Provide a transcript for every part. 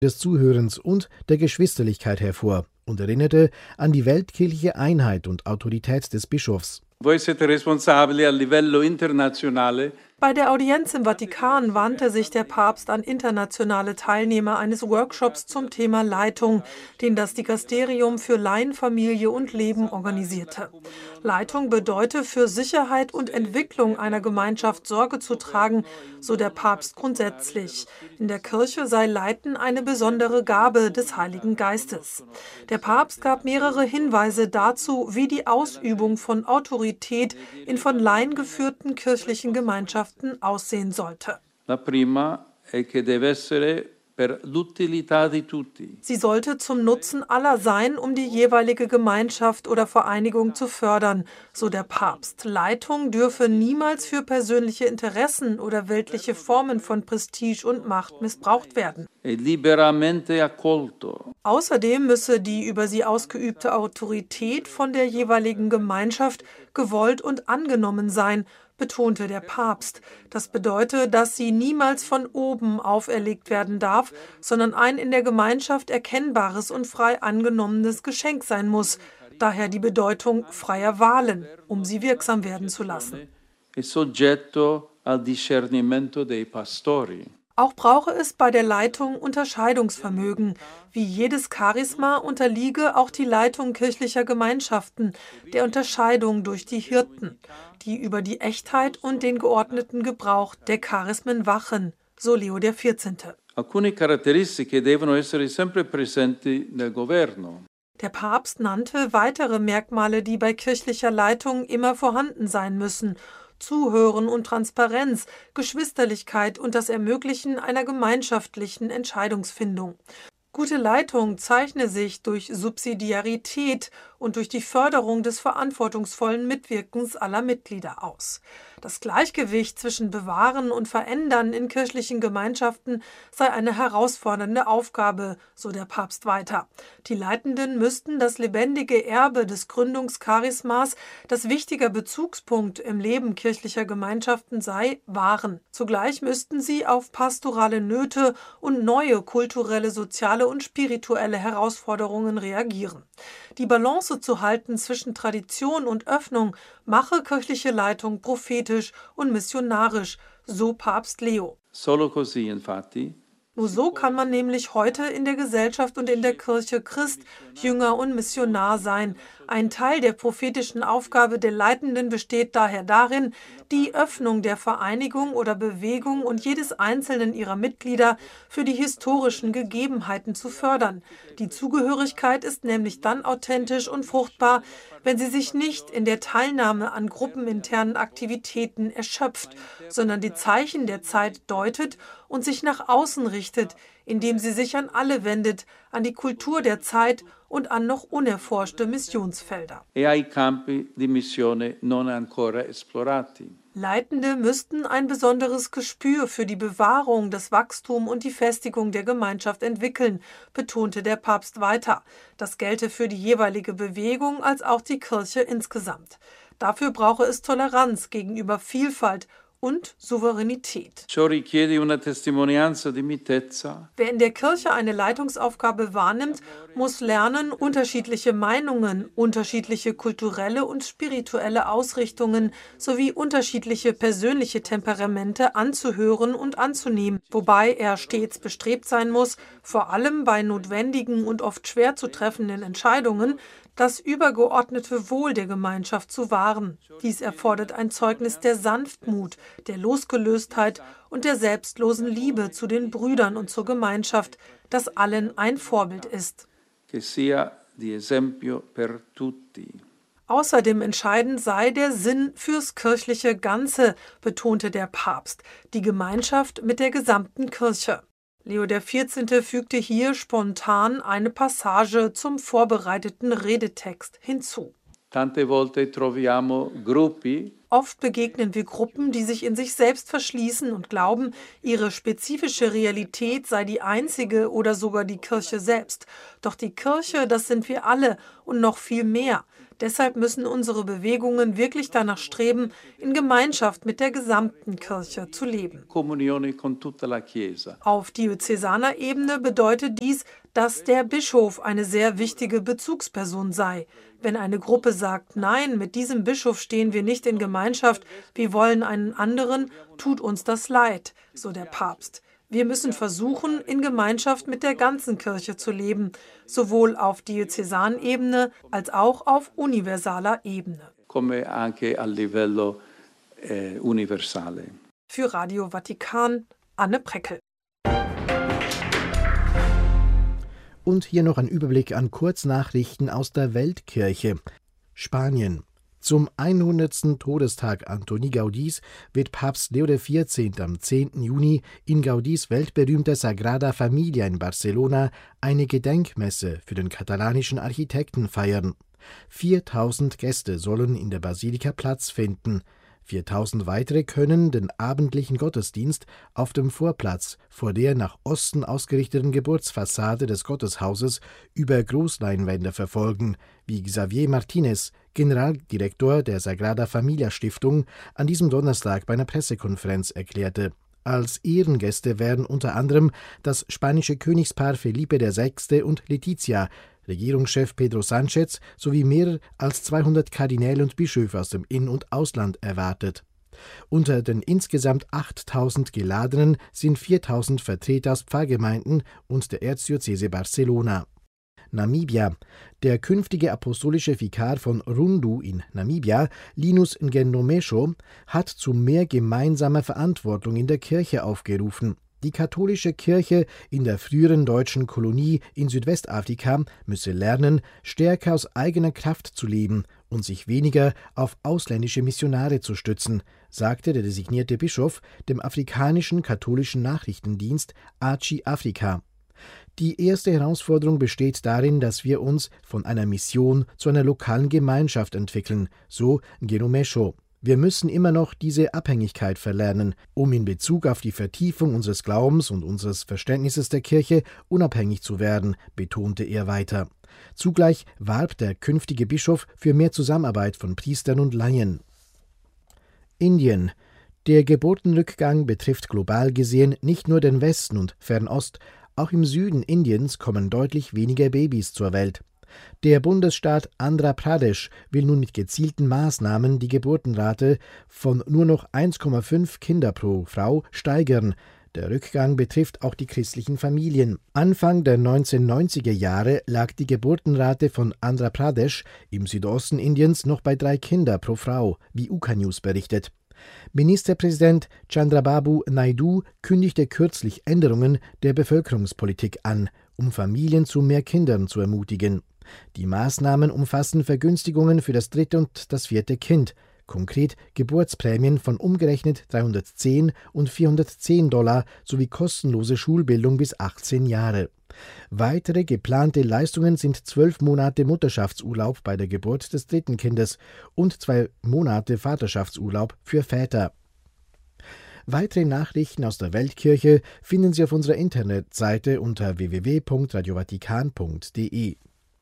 des Zuhörens und der Geschwisterlichkeit hervor und erinnerte an die weltkirchliche Einheit und Autorität des Bischofs. Voi siete responsabili a livello internazionale. Bei der Audienz im Vatikan wandte sich der Papst an internationale Teilnehmer eines Workshops zum Thema Leitung, den das Dikasterium für Laien, Familie und Leben organisierte. Leitung bedeute, für Sicherheit und Entwicklung einer Gemeinschaft Sorge zu tragen, so der Papst grundsätzlich. In der Kirche sei Leiten eine besondere Gabe des Heiligen Geistes. Der Papst gab mehrere Hinweise dazu, wie die Ausübung von Autorität in von Laien geführten kirchlichen Gemeinschaften aussehen sollte. La prima è che deve essere per l'utilità di tutti. Sie sollte zum Nutzen aller sein, um die jeweilige Gemeinschaft oder Vereinigung zu fördern, so der Papst. Leitung dürfe niemals für persönliche Interessen oder weltliche Formen von Prestige und Macht missbraucht werden. È liberamente accolto. Außerdem müsse die über sie ausgeübte Autorität von der jeweiligen Gemeinschaft gewollt und angenommen sein, betonte der Papst. Das bedeute, dass sie niemals von oben auferlegt werden darf, sondern ein in der Gemeinschaft erkennbares und frei angenommenes Geschenk sein muss. Daher die Bedeutung freier Wahlen, um sie wirksam werden zu lassen. È soggetto al discernimento dei pastori. Auch brauche es bei der Leitung Unterscheidungsvermögen. Wie jedes Charisma unterliege auch die Leitung kirchlicher Gemeinschaften der Unterscheidung durch die Hirten, die über die Echtheit und den geordneten Gebrauch der Charismen wachen, so Leo XIV. Alcune caratteristiche devono essere sempre presenti nel governo. Der Papst nannte weitere Merkmale, die bei kirchlicher Leitung immer vorhanden sein müssen: Zuhören und Transparenz, Geschwisterlichkeit und das Ermöglichen einer gemeinschaftlichen Entscheidungsfindung. Gute Leitung zeichne sich durch Subsidiarität und durch die Förderung des verantwortungsvollen Mitwirkens aller Mitglieder aus. Das Gleichgewicht zwischen Bewahren und Verändern in kirchlichen Gemeinschaften sei eine herausfordernde Aufgabe, so der Papst weiter. Die Leitenden müssten das lebendige Erbe des Gründungscharismas, das wichtiger Bezugspunkt im Leben kirchlicher Gemeinschaften sei, wahren. Zugleich müssten sie auf pastorale Nöte und neue kulturelle, soziale und spirituelle Herausforderungen reagieren. Die Balance zu halten zwischen Tradition und Öffnung mache kirchliche Leitung prophetisch und missionarisch, so Papst Leo. Solo così, infatti, Nur so kann man nämlich heute in der Gesellschaft und in der Kirche Christ, Jünger und Missionar sein. Ein Teil der prophetischen Aufgabe der Leitenden besteht daher darin, die Öffnung der Vereinigung oder Bewegung und jedes einzelnen ihrer Mitglieder für die historischen Gegebenheiten zu fördern. Die Zugehörigkeit ist nämlich dann authentisch und fruchtbar, wenn sie sich nicht in der Teilnahme an gruppeninternen Aktivitäten erschöpft, sondern die Zeichen der Zeit deutet und sich nach außen richtet, indem sie sich an alle wendet, an die Kultur der Zeit und an noch unerforschte Missionsfelder. e ai campi di missione non ancora esplorati. Leitende müssten ein besonderes Gespür für die Bewahrung, das Wachstum und die Festigung der Gemeinschaft entwickeln, betonte der Papst weiter. Das gelte für die jeweilige Bewegung als auch die Kirche insgesamt. Dafür brauche es Toleranz gegenüber Vielfalt und Souveränität. Ciò richiede una testimonianza di mitezza, Wer in der Kirche eine Leitungsaufgabe wahrnimmt, muss lernen, unterschiedliche Meinungen, unterschiedliche kulturelle und spirituelle Ausrichtungen sowie unterschiedliche persönliche Temperamente anzuhören und anzunehmen, wobei er stets bestrebt sein muss, vor allem bei notwendigen und oft schwer zu treffenden Entscheidungen, das übergeordnete Wohl der Gemeinschaft zu wahren. Dies erfordert ein Zeugnis der Sanftmut, der Losgelöstheit und der selbstlosen Liebe zu den Brüdern und zur Gemeinschaft, das allen ein Vorbild ist. che sia di esempio per tutti. Außerdem entscheidend sei der Sinn fürs kirchliche Ganze, betonte der Papst, die Gemeinschaft mit der gesamten Kirche. Leo XIV. Fügte hier spontan eine Passage zum vorbereiteten Redetext hinzu. Tante volte troviamo gruppi Oft begegnen wir Gruppen, die sich in sich selbst verschließen und glauben, ihre spezifische Realität sei die einzige oder sogar die Kirche selbst. Doch die Kirche, das sind wir alle und noch viel mehr. Deshalb müssen unsere Bewegungen wirklich danach streben, in Gemeinschaft mit der gesamten Kirche zu leben. Comunione con tutta la Chiesa. Auf diözesaner Ebene bedeutet dies, dass der Bischof eine sehr wichtige Bezugsperson sei. Wenn eine Gruppe sagt, nein, mit diesem Bischof stehen wir nicht in Gemeinschaft, wir wollen einen anderen, tut uns das leid, so der Papst. Wir müssen versuchen, in Gemeinschaft mit der ganzen Kirche zu leben, sowohl auf Diözesanebene als auch auf universaler Ebene. Come anche a livello universale. Für Radio Vatikan, Anne Preckel. Und hier noch ein Überblick an Kurznachrichten aus der Weltkirche. Spanien. Zum 100. Todestag Antoni Gaudís wird Papst Leo XIV. Am 10. Juni in Gaudís weltberühmter Sagrada Familia in Barcelona eine Gedenkmesse für den katalanischen Architekten feiern. 4.000 Gäste sollen in der Basilika Platz finden. 4.000 weitere können den abendlichen Gottesdienst auf dem Vorplatz vor der nach Osten ausgerichteten Geburtsfassade des Gotteshauses über Großleinwände verfolgen, wie Xavier Martinez, Generaldirektor der Sagrada Familia Stiftung, an diesem Donnerstag bei einer Pressekonferenz erklärte. Als Ehrengäste werden unter anderem das spanische Königspaar Felipe VI. Und Letizia, Regierungschef Pedro Sánchez sowie mehr als 200 Kardinäle und Bischöfe aus dem In- und Ausland erwartet. Unter den insgesamt 8.000 Geladenen sind 4.000 Vertreter aus Pfarrgemeinden und der Erzdiözese Barcelona. Namibia. Der künftige apostolische Vikar von Rundu in Namibia, Linus Ngenomesho, hat zu mehr gemeinsamer Verantwortung in der Kirche aufgerufen. Die katholische Kirche in der früheren deutschen Kolonie in Südwestafrika müsse lernen, stärker aus eigener Kraft zu leben und sich weniger auf ausländische Missionare zu stützen, sagte der designierte Bischof dem afrikanischen katholischen Nachrichtendienst ACI Afrika. Die erste Herausforderung besteht darin, dass wir uns von einer Mission zu einer lokalen Gemeinschaft entwickeln, so Ngenomesho. Wir müssen immer noch diese Abhängigkeit verlernen, um in Bezug auf die Vertiefung unseres Glaubens und unseres Verständnisses der Kirche unabhängig zu werden, betonte er weiter. Zugleich warb der künftige Bischof für mehr Zusammenarbeit von Priestern und Laien. Indien. Der Geburtenrückgang betrifft global gesehen nicht nur den Westen und Fernost, auch im Süden Indiens kommen deutlich weniger Babys zur Welt. Der Bundesstaat Andhra Pradesh will nun mit gezielten Maßnahmen die Geburtenrate von nur noch 1,5 Kinder pro Frau steigern. Der Rückgang betrifft auch die christlichen Familien. Anfang der 1990er Jahre lag die Geburtenrate von Andhra Pradesh im Südosten Indiens noch bei 3 Kinder pro Frau, wie UK News berichtet. Ministerpräsident Chandrababu Naidu kündigte kürzlich Änderungen der Bevölkerungspolitik an, um Familien zu mehr Kindern zu ermutigen. Die Maßnahmen umfassen Vergünstigungen für das 3. und das 4. Kind, konkret Geburtsprämien von umgerechnet $310 und $410 sowie kostenlose Schulbildung bis 18 Jahre. Weitere geplante Leistungen sind 12 Monate Mutterschaftsurlaub bei der Geburt des 3. Kindes und 2 Monate Vaterschaftsurlaub für Väter. Weitere Nachrichten aus der Weltkirche finden Sie auf unserer Internetseite unter www.radiovatikan.de.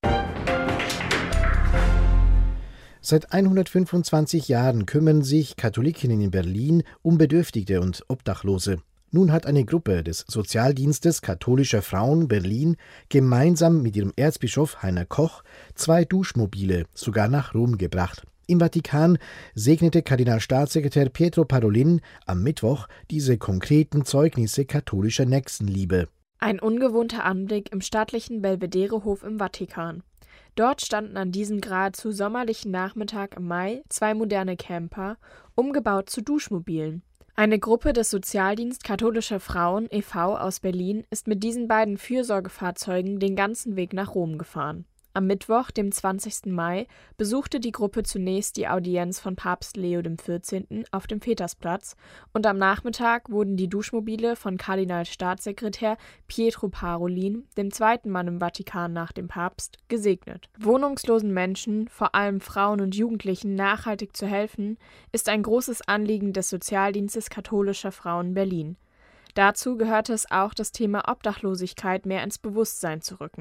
Seit 125 Jahren kümmern sich Katholikinnen in Berlin um Bedürftige und Obdachlose. Nun hat eine Gruppe des Sozialdienstes katholischer Frauen Berlin gemeinsam mit ihrem Erzbischof Heiner Koch 2 Duschmobile sogar nach Rom gebracht. Im Vatikan segnete Kardinalstaatssekretär Pietro Parolin am Mittwoch diese konkreten Zeugnisse katholischer Nächstenliebe. Ein ungewohnter Anblick im staatlichen Belvedere-Hof im Vatikan. Dort standen an diesem geradezu sommerlichen Nachmittag im Mai 2 moderne Camper, umgebaut zu Duschmobilen. Eine Gruppe des Sozialdienst katholischer Frauen e.V. aus Berlin ist mit diesen beiden Fürsorgefahrzeugen den ganzen Weg nach Rom gefahren. Am Mittwoch, dem 20. Mai, besuchte die Gruppe zunächst die Audienz von Papst Leo XIV. Auf dem Petersplatz und am Nachmittag wurden die Duschmobile von Kardinalstaatssekretär Pietro Parolin, dem zweiten Mann im Vatikan nach dem Papst, gesegnet. Wohnungslosen Menschen, vor allem Frauen und Jugendlichen, nachhaltig zu helfen, ist ein großes Anliegen des Sozialdienstes katholischer Frauen Berlin. Dazu gehörte es auch, das Thema Obdachlosigkeit mehr ins Bewusstsein zu rücken.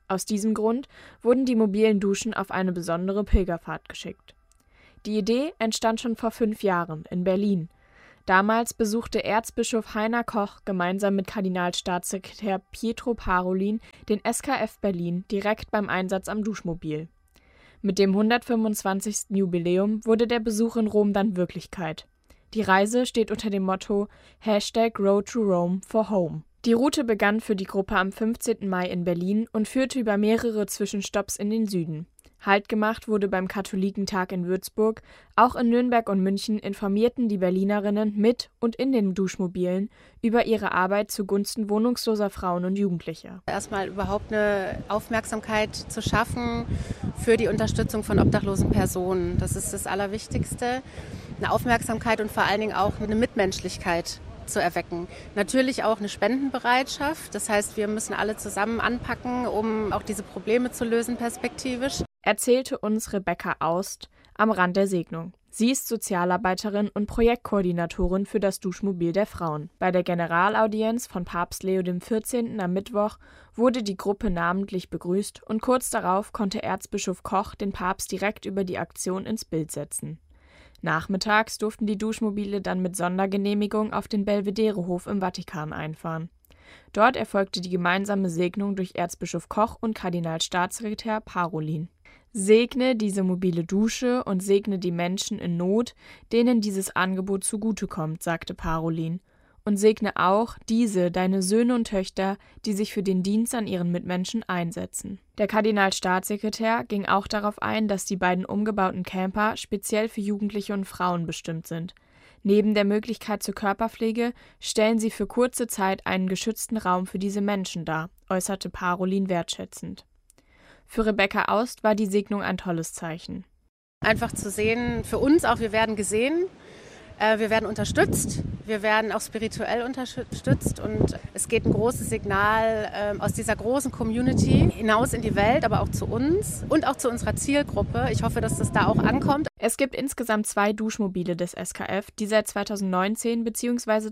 Aus diesem Grund wurden die mobilen Duschen auf eine besondere Pilgerfahrt geschickt. Die Idee entstand schon vor 5 Jahren in Berlin. Damals besuchte Erzbischof Heiner Koch gemeinsam mit Kardinalstaatssekretär Pietro Parolin den SKF Berlin direkt beim Einsatz am Duschmobil. Mit dem 125. Jubiläum wurde der Besuch in Rom dann Wirklichkeit. Die Reise steht unter dem Motto #Road to Rome for Home. Die Route begann für die Gruppe am 15. Mai in Berlin und führte über mehrere Zwischenstopps in den Süden. Halt gemacht wurde beim Katholikentag in Würzburg. Auch in Nürnberg und München informierten die Berlinerinnen mit und in den Duschmobilen über ihre Arbeit zugunsten wohnungsloser Frauen und Jugendlicher. Erstmal überhaupt eine Aufmerksamkeit zu schaffen für die Unterstützung von obdachlosen Personen. Das ist das Allerwichtigste. Eine Aufmerksamkeit und vor allen Dingen auch eine Mitmenschlichkeit zu erwecken. Natürlich auch eine Spendenbereitschaft. Das heißt, wir müssen alle zusammen anpacken, um auch diese Probleme zu lösen perspektivisch. Erzählte uns Rebecca Aust am Rand der Segnung. Sie ist Sozialarbeiterin und Projektkoordinatorin für das Duschmobil der Frauen. Bei der Generalaudienz von Papst Leo XIV. Am Mittwoch wurde die Gruppe namentlich begrüßt und kurz darauf konnte Erzbischof Koch den Papst direkt über die Aktion ins Bild setzen. Nachmittags durften die Duschmobile dann mit Sondergenehmigung auf den Belvedere-Hof im Vatikan einfahren. Dort erfolgte die gemeinsame Segnung durch Erzbischof Koch und Kardinalstaatssekretär Parolin. Segne diese mobile Dusche und segne die Menschen in Not, denen dieses Angebot zugutekommt, sagte Parolin. Und segne auch diese, deine Söhne und Töchter, die sich für den Dienst an ihren Mitmenschen einsetzen. Der Kardinalstaatssekretär ging auch darauf ein, dass die beiden umgebauten Camper speziell für Jugendliche und Frauen bestimmt sind. Neben der Möglichkeit zur Körperpflege stellen sie für kurze Zeit einen geschützten Raum für diese Menschen dar, äußerte Parolin wertschätzend. Für Rebecca Aust war die Segnung ein tolles Zeichen. Einfach zu sehen, für uns auch, wir werden gesehen, wir werden unterstützt, wir werden auch spirituell unterstützt und es geht ein großes Signal aus dieser großen Community hinaus in die Welt, aber auch zu uns und auch zu unserer Zielgruppe. Ich hoffe, dass das da auch ankommt. Es gibt insgesamt 2 Duschmobile des SKF, die seit 2019 bzw.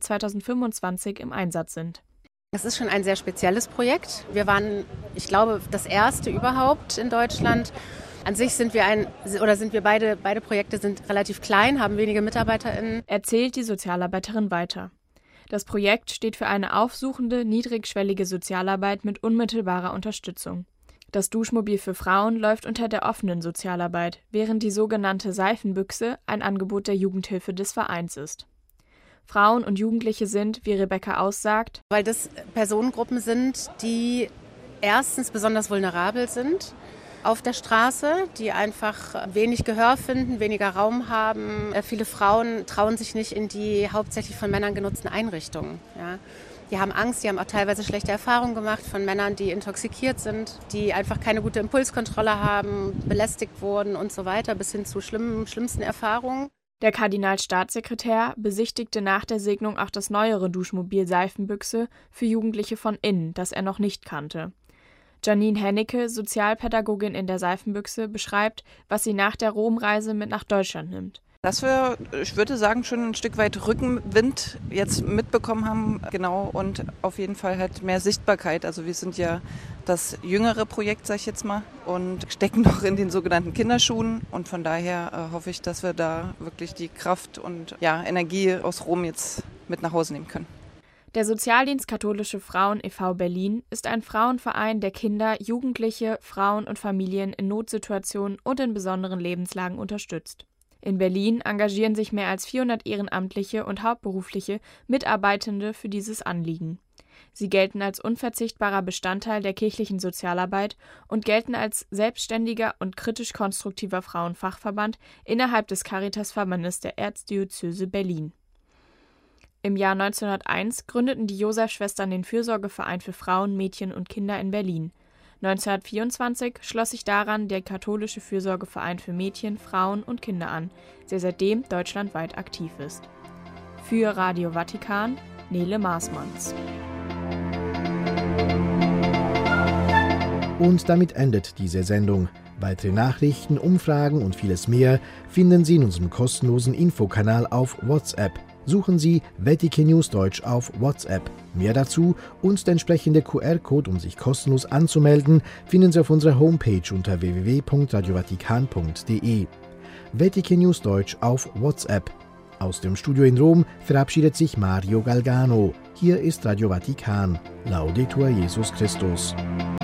2025 im Einsatz sind. Es ist schon ein sehr spezielles Projekt. Wir waren, ich glaube, das erste überhaupt in Deutschland. An sich sind wir beide Projekte sind relativ klein, haben wenige MitarbeiterInnen. Erzählt die Sozialarbeiterin weiter. Das Projekt steht für eine aufsuchende, niedrigschwellige Sozialarbeit mit unmittelbarer Unterstützung. Das Duschmobil für Frauen läuft unter der offenen Sozialarbeit, während die sogenannte Seifenbüchse ein Angebot der Jugendhilfe des Vereins ist. Frauen und Jugendliche sind, wie Rebecca aussagt, weil das Personengruppen sind, die erstens besonders vulnerabel sind auf der Straße, die einfach wenig Gehör finden, weniger Raum haben. Viele Frauen trauen sich nicht in die hauptsächlich von Männern genutzten Einrichtungen. Ja. Die haben Angst, die haben auch teilweise schlechte Erfahrungen gemacht von Männern, die intoxikiert sind, die einfach keine gute Impulskontrolle haben, belästigt wurden und so weiter, bis hin zu schlimmsten Erfahrungen. Der Kardinalstaatssekretär besichtigte nach der Segnung auch das neuere Duschmobil Seifenbüchse für Jugendliche von innen, das er noch nicht kannte. Janine Hennecke, Sozialpädagogin in der Seifenbüchse, beschreibt, was sie nach der Rom-Reise mit nach Deutschland nimmt. Dass wir, ich würde sagen, schon ein Stück weit Rückenwind jetzt mitbekommen haben, genau, und auf jeden Fall halt mehr Sichtbarkeit. Also wir sind ja das jüngere Projekt, sag ich jetzt mal, und stecken noch in den sogenannten Kinderschuhen. Und von daher hoffe ich, dass wir da wirklich die Kraft und Energie aus Rom jetzt mit nach Hause nehmen können. Der Sozialdienst Katholische Frauen e.V. Berlin ist ein Frauenverein, der Kinder, Jugendliche, Frauen und Familien in Notsituationen und in besonderen Lebenslagen unterstützt. In Berlin engagieren sich mehr als 400 ehrenamtliche und hauptberufliche Mitarbeitende für dieses Anliegen. Sie gelten als unverzichtbarer Bestandteil der kirchlichen Sozialarbeit und gelten als selbstständiger und kritisch konstruktiver Frauenfachverband innerhalb des Caritasverbandes der Erzdiözese Berlin. Im Jahr 1901 gründeten die Josefschwestern den Fürsorgeverein für Frauen, Mädchen und Kinder in Berlin. 1924 schloss sich daran der Katholische Fürsorgeverein für Mädchen, Frauen und Kinder an, der seitdem deutschlandweit aktiv ist. Für Radio Vatikan, Nele Maasmanns. Und damit endet diese Sendung. Weitere Nachrichten, Umfragen und vieles mehr finden Sie in unserem kostenlosen Infokanal auf WhatsApp. Suchen Sie Vatikan News Deutsch auf WhatsApp. Mehr dazu und der entsprechende QR-Code, um sich kostenlos anzumelden, finden Sie auf unserer Homepage unter www.radiovatikan.de. Vatikan News Deutsch auf WhatsApp. Aus dem Studio in Rom verabschiedet sich Mario Galgano. Hier ist Radio Vatikan. Laudetur Jesus Christus.